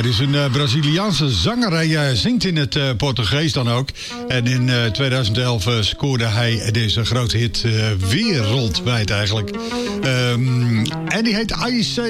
Hij is een Braziliaanse zanger. Hij zingt in het Portugees dan ook. En in 2011 scoorde hij deze grote hit wereldwijd eigenlijk. En die heet I Say